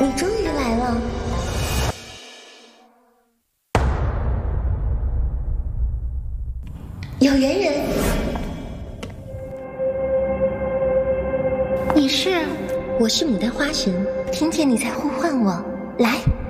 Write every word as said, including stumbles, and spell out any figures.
你终于来了。有缘人。你是？我是牡丹花神，听见你才呼唤我，来。